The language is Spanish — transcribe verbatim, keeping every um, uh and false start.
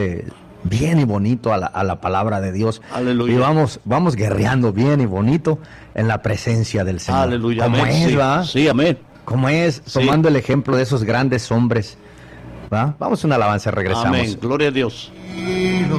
bien y bonito a la, a la palabra de Dios. Aleluya. Y vamos, vamos guerreando bien y bonito en la presencia del Señor. Aleluya. Como amén. es, Sí. ¿va? Sí, amén. Como es, Sí. tomando el ejemplo de esos grandes hombres, ¿va? Vamos a una alabanza, regresamos. Amén. Gloria a Dios.